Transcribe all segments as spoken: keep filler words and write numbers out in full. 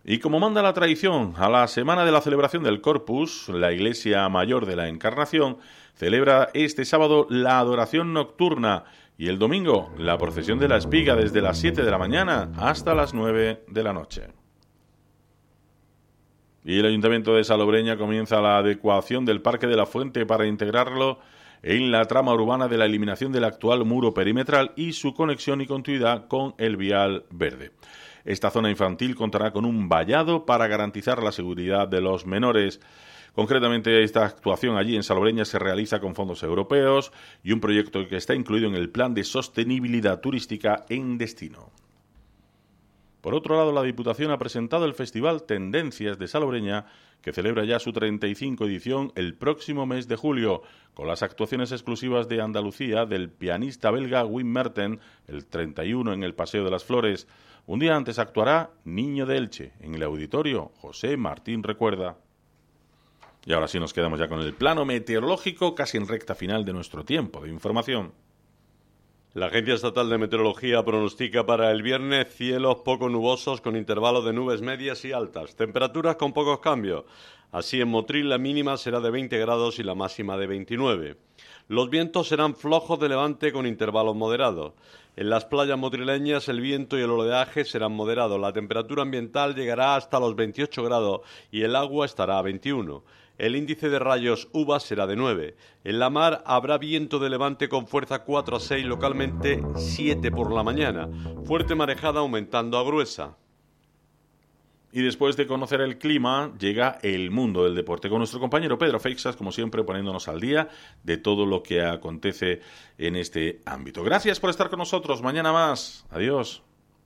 Y como manda la tradición, a la semana de la celebración del Corpus, la Iglesia Mayor de la Encarnación celebra este sábado la adoración nocturna y el domingo la procesión de la espiga desde las siete de la mañana hasta las nueve de la noche. Y el Ayuntamiento de Salobreña comienza la adecuación del Parque de la Fuente para integrarlo en la trama urbana de la eliminación del actual muro perimetral y su conexión y continuidad con el vial verde. Esta zona infantil contará con un vallado para garantizar la seguridad de los menores. Concretamente, esta actuación allí en Salobreña se realiza con fondos europeos y un proyecto que está incluido en el Plan de Sostenibilidad Turística en Destino. Por otro lado, la Diputación ha presentado el Festival Tendencias de Salobreña, que celebra ya su treinta y cinco edición el próximo mes de julio, con las actuaciones exclusivas de Andalucía del pianista belga Wim Merten, el treinta y uno en el Paseo de las Flores. Un día antes actuará Niño de Elche, en el auditorio José Martín Recuerda. Y ahora sí nos quedamos ya con el plano meteorológico, casi en recta final de nuestro tiempo de información. La Agencia Estatal de Meteorología pronostica para el viernes cielos poco nubosos con intervalos de nubes medias y altas, temperaturas con pocos cambios. Así en Motril la mínima será de veinte grados y la máxima de veintinueve. Los vientos serán flojos de levante con intervalos moderados. En las playas motrileñas el viento y el oleaje serán moderados. La temperatura ambiental llegará hasta los veintiocho grados y el agua estará a veintiuno. El índice de rayos U V A será de nueve. En la mar habrá viento de levante con fuerza cuatro a seis, localmente siete por la mañana. Fuerte marejada aumentando a gruesa. Y después de conocer el clima, llega el mundo del deporte, con nuestro compañero Pedro Feixas, como siempre, poniéndonos al día de todo lo que acontece en este ámbito. Gracias por estar con nosotros. Mañana más. Adiós.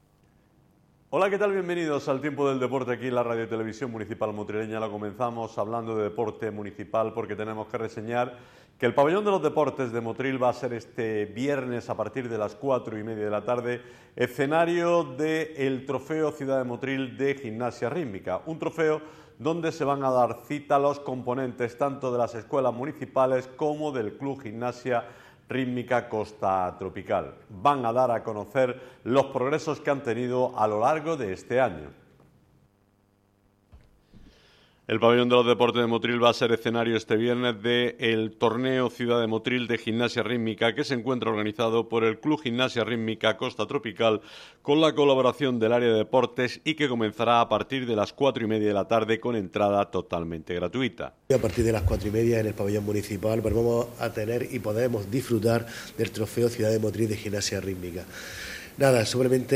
Hola, ¿qué tal? Bienvenidos al Tiempo del Deporte aquí en la Radio Televisión Municipal Motrileña. La comenzamos hablando de deporte municipal porque tenemos que reseñar que el Pabellón de los Deportes de Motril va a ser este viernes a partir de las cuatro y media de la tarde escenario del Trofeo Ciudad de Motril de Gimnasia Rítmica. Un trofeo donde se van a dar cita los componentes tanto de las escuelas municipales como del Club Gimnasia Rítmica Costa Tropical. Van a dar a conocer los progresos que han tenido a lo largo de este año. El Pabellón de los Deportes de Motril va a ser escenario este viernes del torneo Ciudad de Motril de Gimnasia Rítmica, que se encuentra organizado por el Club Gimnasia Rítmica Costa Tropical con la colaboración del área de deportes y que comenzará a partir de las cuatro y media de la tarde con entrada totalmente gratuita. A partir de las cuatro y media en el Pabellón Municipal pues vamos a tener y podemos disfrutar del trofeo Ciudad de Motril de Gimnasia Rítmica. Nada, simplemente